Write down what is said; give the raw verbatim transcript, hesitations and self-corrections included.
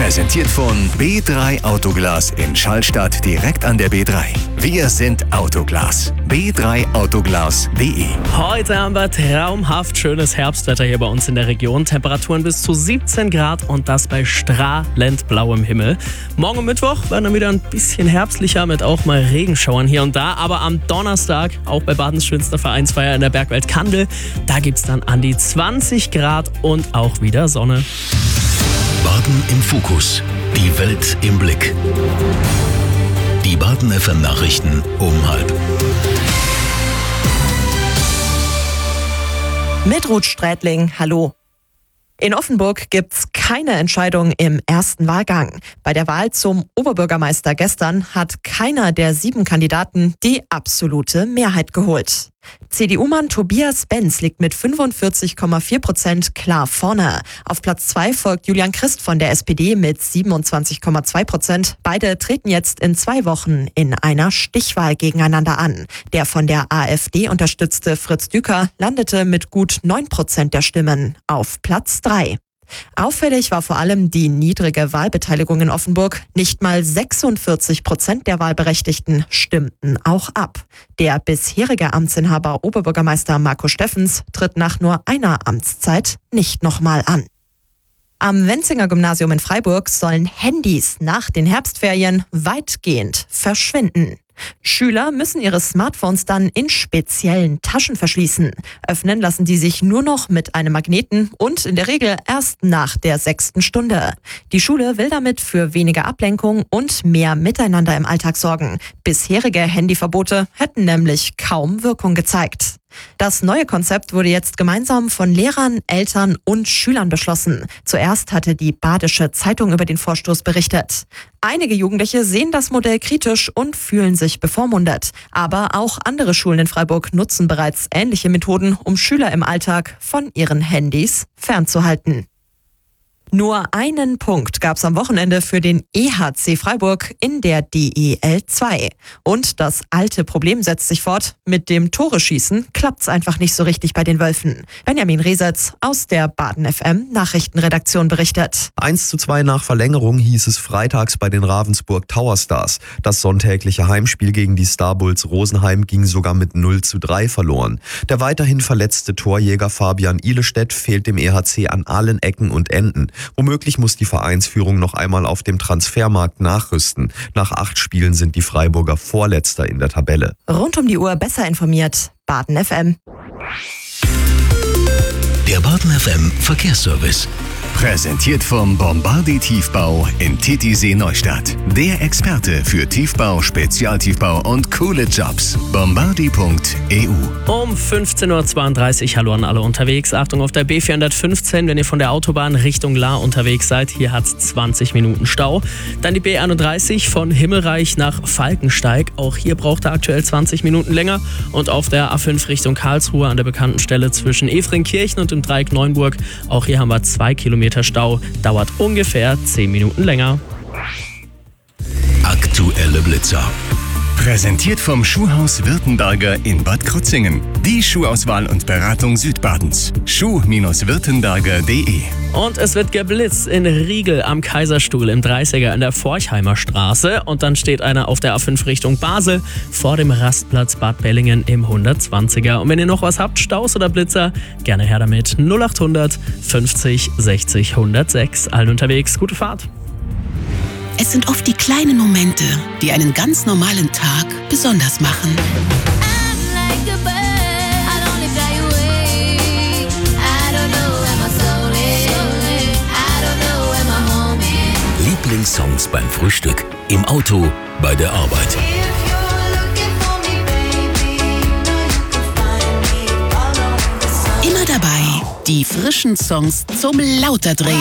Präsentiert von B drei Autoglas in Schallstadt direkt an der B drei. Wir sind Autoglas. B drei Autoglas punkt de. Heute haben wir traumhaft schönes Herbstwetter hier bei uns in der Region. Temperaturen bis zu siebzehn Grad und das bei strahlend blauem Himmel. Morgen Mittwoch werden dann wieder ein bisschen herbstlicher mit auch mal Regenschauern hier und da. Aber am Donnerstag, auch bei Badens schönster Vereinsfeier in der Bergwelt Kandel, da gibt es dann an die zwanzig Grad und auch wieder Sonne. Baden im Fokus. Die Welt im Blick. Die Baden F M Nachrichten um halb. Mit Ruth Strätling, hallo. In Offenburg gibt's keine Entscheidung im ersten Wahlgang. Bei der Wahl zum Oberbürgermeister gestern hat keiner der sieben Kandidaten die absolute Mehrheit geholt. C D U-Mann Tobias Benz liegt mit fünfundvierzig Komma vier Prozent klar vorne. Auf Platz zwei folgt Julian Christ von der S P D mit siebenundzwanzig Komma zwei Prozent. Beide treten jetzt in zwei Wochen in einer Stichwahl gegeneinander an. Der von der AfD unterstützte Fritz Düker landete mit gut neun Prozent der Stimmen auf Platz drei. Auffällig war vor allem die niedrige Wahlbeteiligung in Offenburg. Nicht mal sechsundvierzig Prozent der Wahlberechtigten stimmten auch ab. Der bisherige Amtsinhaber Oberbürgermeister Marco Steffens tritt nach nur einer Amtszeit nicht nochmal an. Am Wenzinger Gymnasium in Freiburg sollen Handys nach den Herbstferien weitgehend verschwinden. Schüler müssen ihre Smartphones dann in speziellen Taschen verschließen. Öffnen lassen die sich nur noch mit einem Magneten und in der Regel erst nach der sechsten Stunde. Die Schule will damit für weniger Ablenkung und mehr Miteinander im Alltag sorgen. Bisherige Handyverbote hätten nämlich kaum Wirkung gezeigt. Das neue Konzept wurde jetzt gemeinsam von Lehrern, Eltern und Schülern beschlossen. Zuerst hatte die Badische Zeitung über den Vorstoß berichtet. Einige Jugendliche sehen das Modell kritisch und fühlen sich bevormundet. Aber auch andere Schulen in Freiburg nutzen bereits ähnliche Methoden, um Schüler im Alltag von ihren Handys fernzuhalten. Nur einen Punkt gab es am Wochenende für den E H C Freiburg in der D E L zwei. Und das alte Problem setzt sich fort. Mit dem Tore-Schießen klappt's einfach nicht so richtig bei den Wölfen. Benjamin Resetz aus der Baden F M Nachrichtenredaktion berichtet. eins zu zwei nach Verlängerung hieß es freitags bei den Ravensburg Tower Stars. Das sonntägliche Heimspiel gegen die Starbulls Rosenheim ging sogar mit null zu drei verloren. Der weiterhin verletzte Torjäger Fabian Ihlestedt fehlt dem E H C an allen Ecken und Enden. Womöglich muss die Vereinsführung noch einmal auf dem Transfermarkt nachrüsten. Nach acht Spielen sind die Freiburger Vorletzter in der Tabelle. Rund um die Uhr besser informiert. Baden F M. Der Baden F M Verkehrsservice. Präsentiert vom Bombardier Tiefbau in Titisee Neustadt. Der Experte für Tiefbau, Spezialtiefbau und coole Jobs. bombardier punkt e u. Um fünfzehn Uhr zweiunddreißig, hallo an alle unterwegs. Achtung auf der B vierhundertfünfzehn, wenn ihr von der Autobahn Richtung Lahr unterwegs seid. Hier hat es zwanzig Minuten Stau. Dann die B einunddreißig von Himmelreich nach Falkensteig. Auch hier braucht er aktuell zwanzig Minuten länger. Und auf der A fünf Richtung Karlsruhe an der bekannten Stelle zwischen Efringkirchen und dem Dreieck Neuenburg. Auch hier haben wir zwei Kilometer Stau, dauert ungefähr zehn Minuten länger. Aktuelle Blitzer. Präsentiert vom Schuhhaus Württemberger in Bad Krozingen. Die Schuhauswahl und Beratung Südbadens. schuh württemberger punkt de. Und es wird geblitzt in Riegel am Kaiserstuhl im dreißiger in der Forchheimer Straße. Und dann steht einer auf der A fünf Richtung Basel vor dem Rastplatz Bad Bellingen im hundertzwanziger. Und wenn ihr noch was habt, Staus oder Blitzer, gerne her damit. null achthundert fünfzig sechzig hundertsechs. Allen unterwegs, gute Fahrt. Es sind oft die kleinen Momente, die einen ganz normalen Tag besonders machen. Lieblingssongs beim Frühstück, im Auto, bei der Arbeit. Immer dabei, die frischen Songs zum Lauterdrehen.